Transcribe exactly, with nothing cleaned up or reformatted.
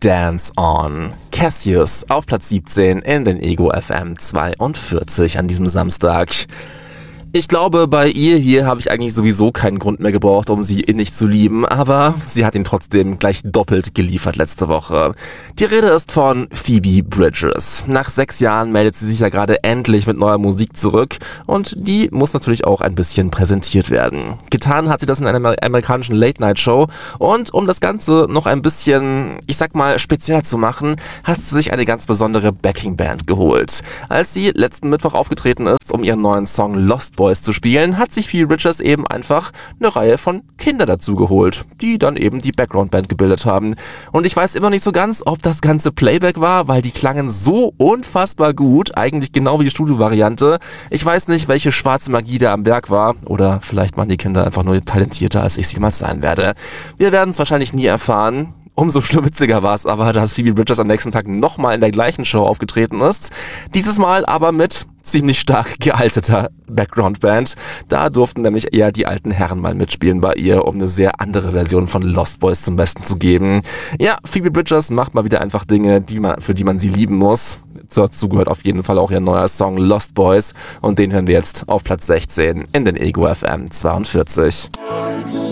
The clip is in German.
Dance On. Cassius auf Platz siebzehn in den Ego F M zweiundvierzig an diesem Samstag. Ich glaube, bei ihr hier habe ich eigentlich sowieso keinen Grund mehr gebraucht, um sie innig zu lieben, aber sie hat ihn trotzdem gleich doppelt geliefert letzte Woche. Die Rede ist von Phoebe Bridgers. Nach sechs Jahren meldet sie sich ja gerade endlich mit neuer Musik zurück und die muss natürlich auch ein bisschen präsentiert werden. Getan hat sie das in einer amerikanischen Late-Night-Show und um das Ganze noch ein bisschen, ich sag mal, speziell zu machen, hat sie sich eine ganz besondere Backing-Band geholt. Als sie letzten Mittwoch aufgetreten ist, um ihren neuen Song Lost Boys zu spielen, hat sich Phoebe Bridgers eben einfach eine Reihe von Kindern dazu geholt, die dann eben die Background-Band gebildet haben. Und ich weiß immer nicht so ganz, ob das Ganze Playback war, weil die klangen so unfassbar gut, eigentlich genau wie die Studio-Variante. Ich weiß nicht, welche schwarze Magie da am Werk war, oder vielleicht waren die Kinder einfach nur talentierter, als ich sie jemals sein werde. Wir werden es wahrscheinlich nie erfahren. Umso schlummitziger war es aber, dass Phoebe Bridgers am nächsten Tag nochmal in der gleichen Show aufgetreten ist. Dieses Mal aber mit ziemlich stark gealteter Background-Band. Da durften nämlich eher die alten Herren mal mitspielen bei ihr, um eine sehr andere Version von Lost Boys zum Besten zu geben. Ja, Phoebe Bridgers macht mal wieder einfach Dinge, die man, für die man sie lieben muss. Dazu gehört auf jeden Fall auch ihr neuer Song Lost Boys und den hören wir jetzt auf Platz sechzehn in den Ego F M zweiundvierzig.